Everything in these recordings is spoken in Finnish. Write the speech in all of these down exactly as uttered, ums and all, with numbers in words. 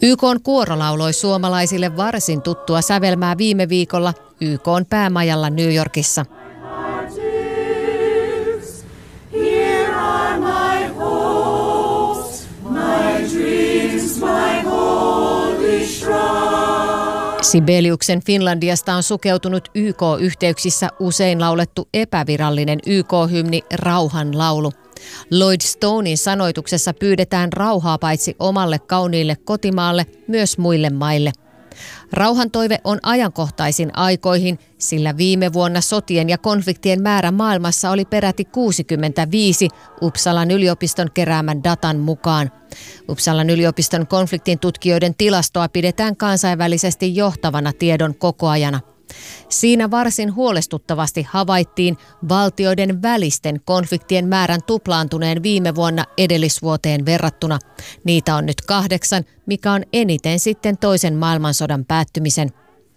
Y K:n kuoro lauloi suomalaisille varsin tuttua sävelmää viime viikolla Y K:n päämajalla New Yorkissa. Sibeliuksen Finlandiasta on sukeutunut Y K-yhteyksissä usein laulettu epävirallinen Y K-hymni Rauhan laulu. Lloyd Stonein sanoituksessa pyydetään rauhaa paitsi omalle kauniille kotimaalle, myös muille maille. Rauhantoive on ajankohtaisin aikoihin, sillä viime vuonna sotien ja konfliktien määrä maailmassa oli peräti kuusikymmentäviisi Uppsalan yliopiston keräämän datan mukaan. Uppsalan yliopiston konfliktin tutkijoiden tilastoa pidetään kansainvälisesti johtavana tiedon kokoajana. Siinä varsin huolestuttavasti havaittiin valtioiden välisten konfliktien määrän tuplaantuneen viime vuonna edellisvuoteen verrattuna. Niitä on nyt kahdeksan, mikä on eniten sitten toisen maailmansodan päättymisen.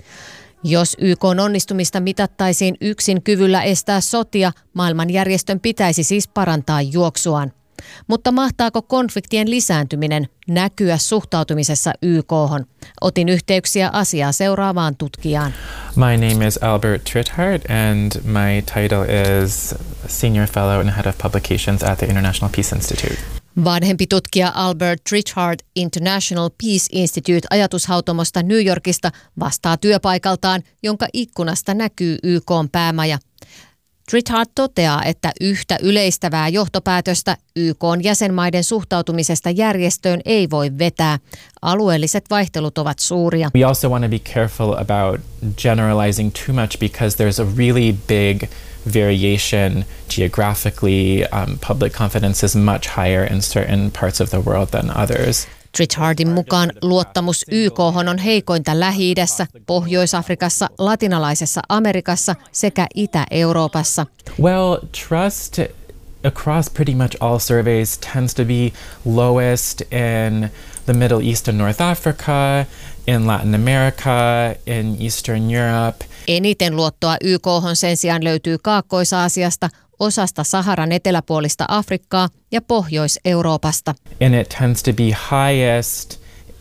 Jos Y K:n onnistumista mitattaisiin yksin kyvyllä estää sotia, maailmanjärjestön pitäisi siis parantaa juoksuaan. Mutta mahtaako konfliktien lisääntyminen näkyä suhtautumisessa Y K:hon? Otin yhteyksiä asiaa seuraavaan tutkijaan. My name is Albert Trithard and my title is Senior Fellow and Head of Publications at the International Peace Institute. Vanhempi tutkija Albert Trithard International Peace Institute ajatushautomosta New Yorkista vastaa työpaikaltaan, jonka ikkunasta näkyy Y K:n päämaja. Trithard toteaa, että yhtä yleistävää johtopäätöstä Y K:n jäsenmaiden suhtautumisesta järjestöön ei voi vetää. Alueelliset vaihtelut ovat suuria. We also want to be careful about generalizing too much because there's a really big variation geographically. Um, public confidence is much higher in certain parts of the world than others. Trithardin mukaan luottamus Y K:hon on heikointa Lähi-idässä, Pohjois-Afrikassa, Latinalaisessa Amerikassa sekä Itä-Euroopassa. Well, trust across pretty much all surveys tends to be lowest in the Middle East and North Africa, in Latin America, in Eastern Europe. Eniten luottoa Y K:hon sen sijaan löytyy Kaakkois-Aasiasta, osasta Saharan eteläpuolista Afrikkaa ja Pohjois-Euroopasta. And it tends to be highest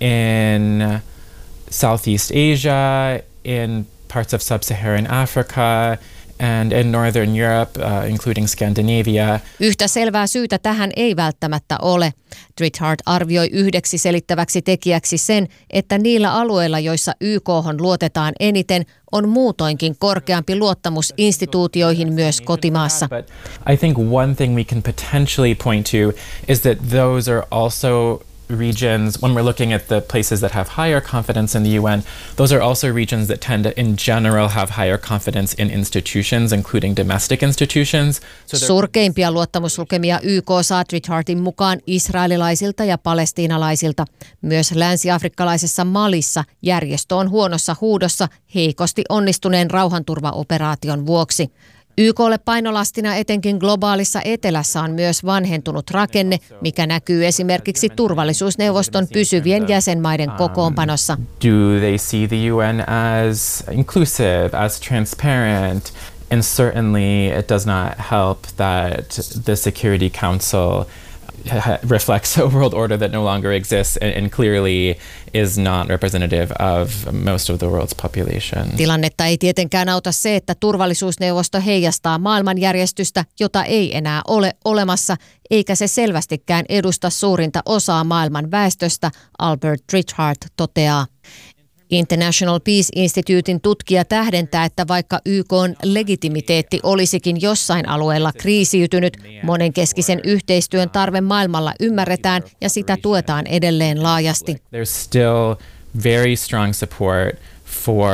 in Southeast Asia, in parts of sub-Saharan Africa and in Northern Europe, uh, including Scandinavia. Yhtä selvää syytä tähän ei välttämättä ole. Trithard arvioi yhdeksi selittäväksi tekijäksi sen, että niillä alueilla, joissa Y K:hon luotetaan eniten, on muutoinkin korkeampi luottamus instituutioihin myös kotimaassa. I think one thing we can potentially point to is that those are also regions, when we're looking at the places that have higher confidence in the U N, those are also regions that tend to in general have higher confidence in institutions, including domestic institutions. So surkeimpia luottamuslukemia Y K saa Trithardin mukaan israelilaisilta ja palestiinalaisilta. Myös länsi-afrikkalaisessa Malissa järjestö on huonossa huudossa heikosti onnistuneen rauhanturvaoperaation vuoksi. Y K:lle painolastina etenkin globaalissa etelässä on myös vanhentunut rakenne, mikä näkyy esimerkiksi turvallisuusneuvoston pysyvien jäsenmaiden kokoonpanossa. Do they see the U N as inclusive, as transparent? And certainly it does not help that the Security Council reflects a world order that no longer exists and, and clearly is not representative of most of the world's population. Tilannetta ei tietenkään auta se, että turvallisuusneuvosto heijastaa maailmanjärjestystä, jota ei enää ole olemassa, eikä se selvästikään edusta suurinta osaa maailman väestöstä, Albert Trithard toteaa. International Peace Institutein tutkija tähdentää, että vaikka Y K:n legitimiteetti olisikin jossain alueella kriisiytynyt, monenkeskisen yhteistyön tarve maailmalla ymmärretään ja sitä tuetaan edelleen laajasti. There's still very strong support for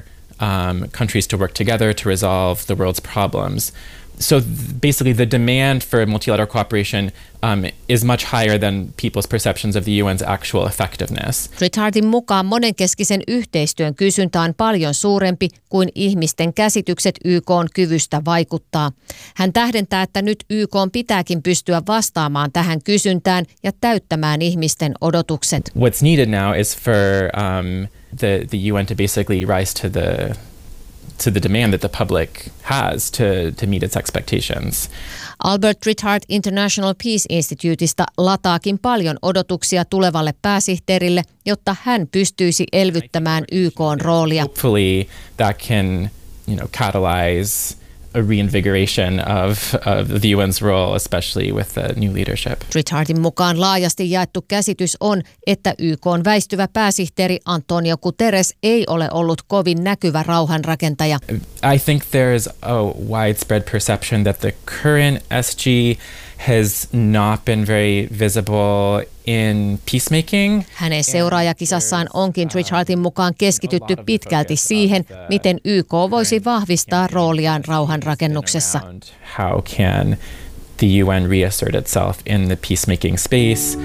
um, countries to work together to resolve the world's problems. So basically the demand for multilateral cooperation um, is much higher than people's perceptions of the U N's actual effectiveness. Trithardin mukaan monenkeskisen yhteistyön kysyntä on paljon suurempi kuin ihmisten käsitykset Y K:n kyvystä vaikuttaa. Hän tähdentää, että nyt Y K:n pitääkin pystyä vastaamaan tähän kysyntään ja täyttämään ihmisten odotukset. What's needed now is for um, the, the U N to basically rise to the to the demand that the public has to, to meet its expectations. Albert Rittard International Peace Instituteista lataakin paljon odotuksia tulevalle pääsihteerille, jotta hän pystyisi elvyttämään Y K:n roolia. Hopefully that can, you know, catalyze a reinvigoration of, of the U N's role, especially with the new leadership. Rittardin mukaan laajasti jaettu käsitys on, että Y K:n väistyvä pääsihteeri Antonio Guterres ei ole ollut kovin näkyvä rauhanrakentaja. I think there's a widespread perception that the current S G has not been very visible in peacemaking. Hänen seuraajakissassaan onkin Rittardin mukaan keskitytty pitkälti siihen, miten Y K voisi vahvistaa rooliaan rauhanrakennuksessa. How can the U N reassert itself in the peacemaking space?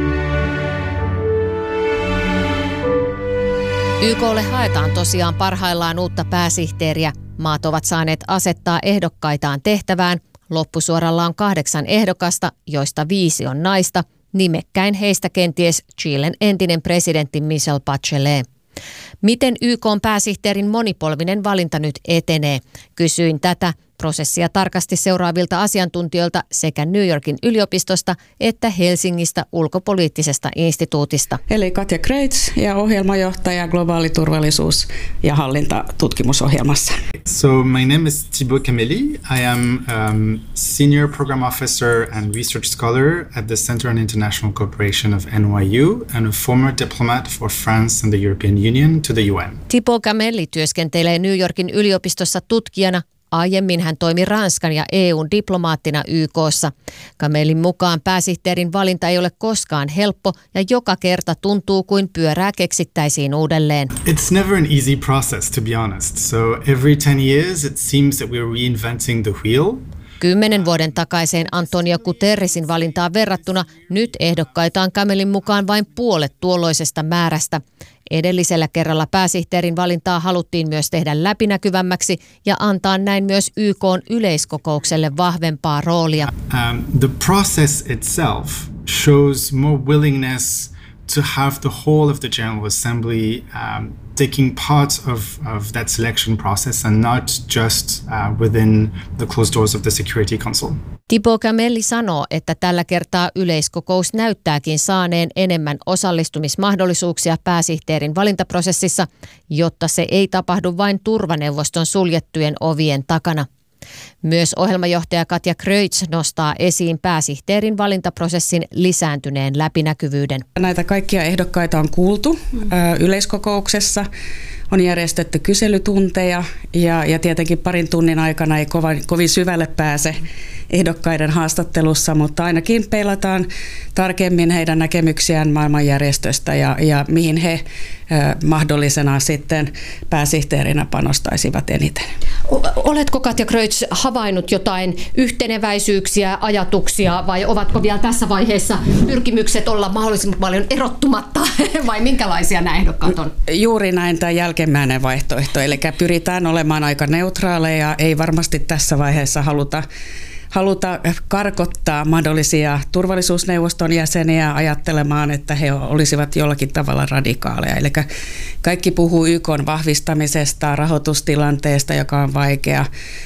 Y K:lle haetaan tosiaan parhaillaan uutta pääsihteeriä. Maat ovat saaneet asettaa ehdokkaitaan tehtävään. Loppusuoralla on kahdeksan ehdokasta, joista viisi on naista. Nimekkäin heistä kenties Chilen entinen presidentti Michelle Bachelet. Miten Y K:n pääsihteerin monipolvinen valinta nyt etenee? Kysyin tätä prosessia tarkasti seuraavilta asiantuntijoilta sekä New Yorkin yliopistosta että Helsingistä ulkopoliittisesta instituutista. Eli Katja Kreitz ja ohjelmajohtaja globaali turvallisuus- ja hallintatutkimusohjelmassa. So my name is Thibaut Cameli. I am um, Senior Program Officer and Research Scholar at the Center on International Cooperation of N Y U and a former diplomat for France and the European Union to the U N. Thibaut Cameli työskentelee New Yorkin yliopistossa tutkijana. Aiemmin hän toimi Ranskan ja E U:n diplomaattina Y K:ssa. Camelin mukaan pääsihteerin valinta ei ole koskaan helppo ja joka kerta tuntuu kuin pyörää keksittäisiin uudelleen. It's never an easy process, to be honest. So every ten years it seems that we're reinventing the wheel. Kymmenen vuoden takaiseen Antonio Guterresin valintaan verrattuna nyt ehdokkaita on Camelin mukaan vain puolet tuolloisesta määrästä. Edellisellä kerralla pääsihteerin valintaa haluttiin myös tehdä läpinäkyvämmäksi ja antaa näin myös Y K:n yleiskokoukselle vahvempaa roolia. Um, the process itself shows more willingness to have the whole of the General Assembly um, taking part of, of that selection process and not just uh, within the closed doors of the Security Council. Thibaut Cameli sanoo, että tällä kertaa yleiskokous näyttääkin saaneen enemmän osallistumismahdollisuuksia pääsihteerin valintaprosessissa, jotta se ei tapahdu vain turvaneuvoston suljettujen ovien takana. Myös ohjelmajohtaja Katja Kreitz nostaa esiin pääsihteerin valintaprosessin lisääntyneen läpinäkyvyyden. Näitä kaikkia ehdokkaita on kuultu mm. yleiskokouksessa. On järjestetty kyselytunteja ja, ja tietenkin parin tunnin aikana ei kova, kovin syvälle pääse ehdokkaiden haastattelussa, mutta ainakin peilataan tarkemmin heidän näkemyksiään maailmanjärjestöstä ja, ja mihin he ö, mahdollisena sitten pääsihteerinä panostaisivat eniten. Oletko Katja Kreitz havainnut jotain yhteneväisyyksiä, ajatuksia vai ovatko vielä tässä vaiheessa pyrkimykset olla mahdollisimman paljon erottumatta vai minkälaisia nämä ehdokkaat on? Juuri näin, tämä jälkimmäinen vaihtoehto, eli pyritään olemaan aika neutraaleja, ei varmasti tässä vaiheessa haluta haluta karkottaa mahdollisia turvallisuusneuvoston jäseniä ajattelemaan, että he olisivat jollakin tavalla radikaaleja. Eli kaikki puhuu Y K:n vahvistamisesta, rahoitustilanteesta, joka on vaikea.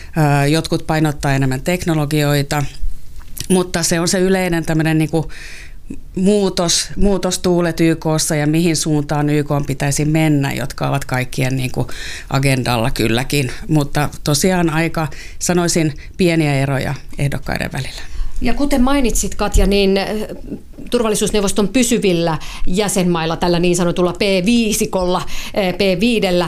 Jotkut painottaa enemmän teknologioita, mutta se on se yleinen tämmöinen niin kuin Muutos, muutostuulet Y K:ssa ja mihin suuntaan Y K:n pitäisi mennä, jotka ovat kaikkien niin kuin agendalla kylläkin, mutta tosiaan aika, sanoisin, pieniä eroja ehdokkaiden välillä. Ja kuten mainitsit, Katja, niin turvallisuusneuvoston pysyvillä jäsenmailla, tällä niin sanotulla P viisikolla, P viidellä,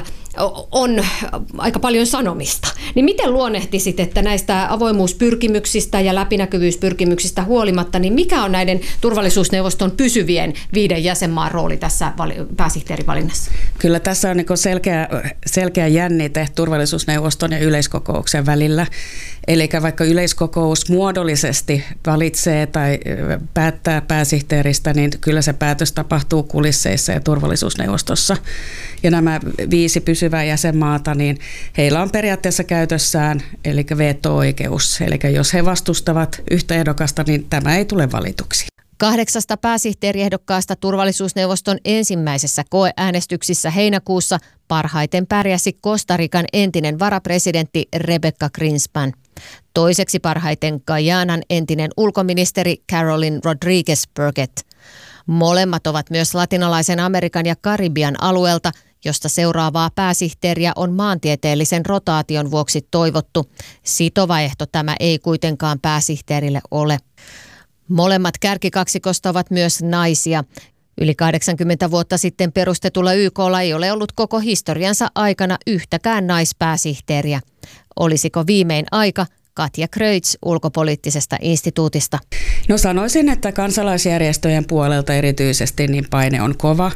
on aika paljon sanomista. Niin miten luonnehtisit, että näistä avoimuuspyrkimyksistä ja läpinäkyvyyspyrkimyksistä huolimatta, niin mikä on näiden turvallisuusneuvoston pysyvien viiden jäsenmaan rooli tässä pääsihteerivalinnassa? Kyllä tässä on niin selkeä, selkeä jännite turvallisuusneuvoston ja yleiskokouksen välillä. Eli vaikka yleiskokous muodollisesti valitsee tai päättää pääsihteeristä, niin kyllä se päätös tapahtuu kulisseissa ja turvallisuusneuvostossa. Ja nämä viisi pysyvää jäsenmaata, niin heillä on periaatteessa käytössään, eli veto-oikeus. Eli jos he vastustavat yhtä ehdokasta, niin tämä ei tule valituksi. Kahdeksasta pääsihteeriehdokkaasta turvallisuusneuvoston ensimmäisessä koeäänestyksissä heinäkuussa parhaiten pärjäsi Costa-Rican entinen varapresidentti Rebecca Greenspan. Toiseksi parhaiten Guyanan entinen ulkoministeri Carolyn Rodriguez Burgett. Molemmat ovat myös latinalaisen Amerikan ja Karibian alueelta, josta seuraavaa pääsihteeriä on maantieteellisen rotaation vuoksi toivottu. Sitova ehto tämä ei kuitenkaan pääsihteerille ole. Molemmat kärkikaksikosta ovat myös naisia. Yli kahdeksankymmentä vuotta sitten perustetulla Y K:lla ei ole ollut koko historiansa aikana yhtäkään naispääsihteeriä. Olisiko viimein aika? Katja Kreutz ulkopoliittisesta instituutista. No sanoisin, että kansalaisjärjestöjen puolelta erityisesti niin paine on kova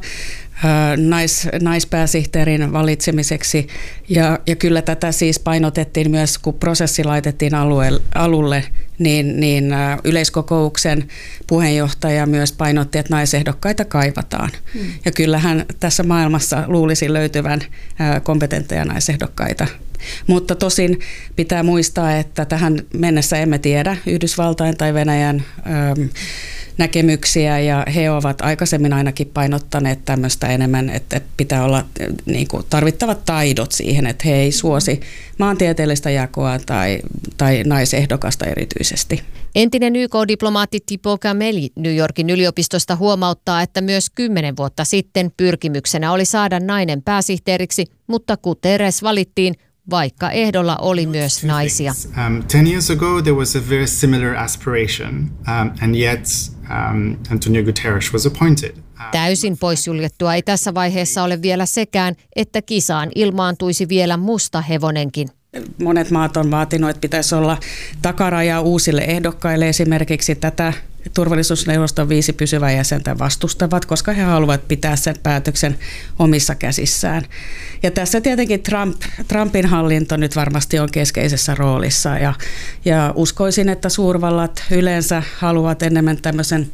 nais, naispääsihteerin valitsemiseksi. Ja, ja kyllä tätä siis painotettiin myös, kun prosessi laitettiin alue, alulle, niin, niin yleiskokouksen puheenjohtaja myös painotti, että naisehdokkaita kaivataan. Hmm. Ja kyllähän tässä maailmassa luulisi löytyvän kompetentteja naisehdokkaita. Mutta tosin pitää muistaa, että tähän mennessä emme tiedä Yhdysvaltain tai Venäjän ö, näkemyksiä, ja he ovat aikaisemmin ainakin painottaneet tämmöistä enemmän, että pitää olla niin kuin tarvittavat taidot siihen, että he ei suosi maantieteellistä jakoa tai, tai naisehdokasta erityisesti. Entinen Y K-diplomaatti Thibaut Cameli New Yorkin yliopistosta huomauttaa, että myös kymmenen vuotta sitten pyrkimyksenä oli saada nainen pääsihteeriksi, mutta Guterres valittiin, vaikka ehdolla oli myös naisia. Um, ten years ago there was a very similar aspiration, um, and yet um, Antonio Guterres was appointed. Täysin poissuljettua ei tässä vaiheessa ole vielä sekään, että kisaan ilmaantuisi vielä musta hevonenkin. Monet maat on vaatinut, että pitäisi olla takaraja uusille ehdokkaille. Esimerkiksi tätä turvallisuusneuvoston viisi pysyvää jäsentä vastustavat, koska he haluavat pitää sen päätöksen omissa käsissään. Ja tässä tietenkin Trump, Trumpin hallinto nyt varmasti on keskeisessä roolissa. Ja, ja uskoisin, että suurvallat yleensä haluavat enemmän tämmöisen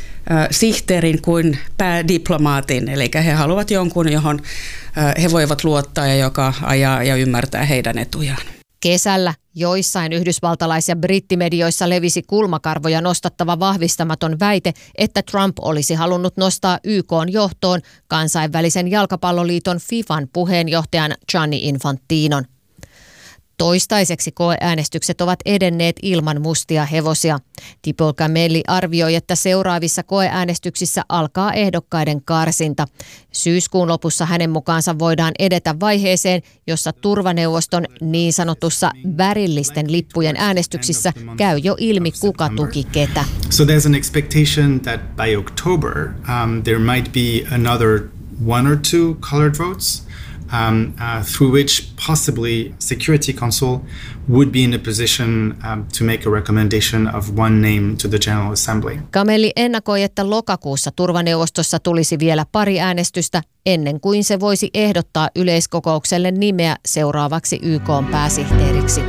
sihteerin kuin päädiplomaatin, eli he haluavat jonkun, johon he voivat luottaa ja joka ajaa ja ymmärtää heidän etujaan. Kesällä joissain yhdysvaltalais- ja brittimedioissa levisi kulmakarvoja nostattava vahvistamaton väite, että Trump olisi halunnut nostaa Y K:n johtoon kansainvälisen jalkapalloliiton FIFAn puheenjohtajan Gianni Infantinon. Toistaiseksi koeäänestykset ovat edenneet ilman mustia hevosia. Thibaut Cameli arvioi, että seuraavissa koeäänestyksissä alkaa ehdokkaiden karsinta. Syyskuun lopussa hänen mukaansa voidaan edetä vaiheeseen, jossa turvaneuvoston niin sanotussa värillisten lippujen äänestyksissä käy jo ilmi, kuka tuki ketä. So there's an expectation that by October um, there might be another one or two colored votes. Um, uh, through which possibly Security Council would be in a position um, to make a recommendation of one name to the General Assembly. Cameli ennakoi, että lokakuussa turvaneuvostossa tulisi vielä pari äänestystä ennen kuin se voisi ehdottaa yleiskokoukselle nimeä seuraavaksi Y K:n pääsihteeriksi.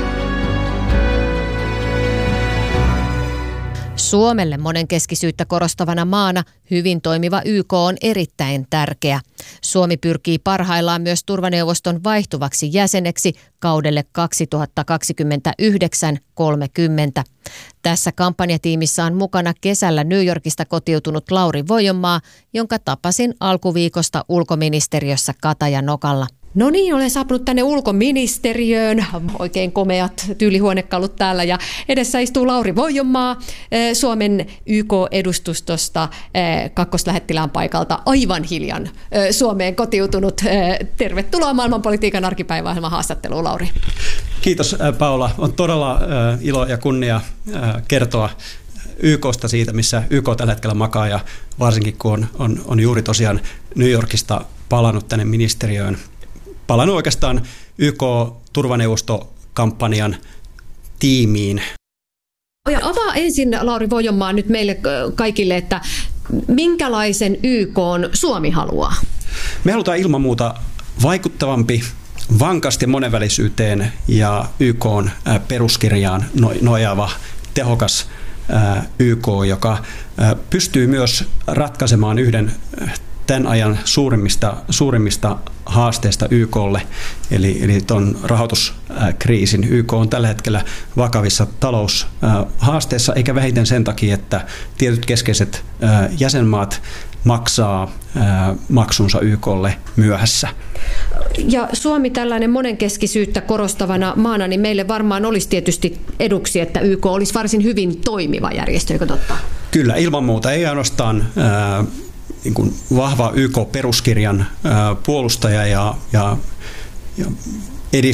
Suomelle monenkeskisyyttä korostavana maana hyvin toimiva Y K on erittäin tärkeä. Suomi pyrkii parhaillaan myös turvaneuvoston vaihtuvaksi jäseneksi kaudelle kaksituhattakaksikymmentäyhdeksän kolmekymmentä. Tässä kampanjatiimissä on mukana kesällä New Yorkista kotiutunut Lauri Voijonmaa, jonka tapasin alkuviikosta ulkoministeriössä Katajanokalla. No niin, olen saapunut tänne ulkoministeriöön, oikein komeat tyylihuonekalut täällä, ja edessä istuu Lauri Voijonmaa Suomen Y K-edustustosta kakkoslähettilään paikalta aivan hiljan Suomeen kotiutunut. Tervetuloa maailmanpolitiikan arkipäiväohjelman haastatteluun, Lauri. Kiitos Paula, on todella ilo ja kunnia kertoa Y K:sta siitä, missä Y K tällä hetkellä makaa, ja varsinkin kun on, on, on juuri tosiaan New Yorkista palannut tänne ministeriöön. Palannut oikeastaan Y K-turvaneuvostokampanjan tiimiin. Ja avaa ensin, Lauri Voijonmaa, nyt meille kaikille, että minkälaisen Y K:n Suomi haluaa? Me halutaan ilman muuta vaikuttavampi, vankasti monenvälisyyteen ja Y K:n peruskirjaan nojaava, tehokas Y K, joka pystyy myös ratkaisemaan yhden tämän ajan suurimmista, suurimmista haasteista Y K:lle, eli, eli tuon rahoituskriisin. Y K on tällä hetkellä vakavissa taloushaasteissa, eikä vähiten sen takia, että tietyt keskeiset jäsenmaat maksaa maksunsa Y K:lle myöhässä. Ja Suomi tällainen monenkeskisyyttä korostavana maana, niin meille varmaan olisi tietysti eduksi, että Y K olisi varsin hyvin toimiva järjestö, eikö totta? Kyllä, ilman muuta. Ei ainoastaan ää, niin kuin vahva Y K-peruskirjan ää, puolustaja ja, ja, ja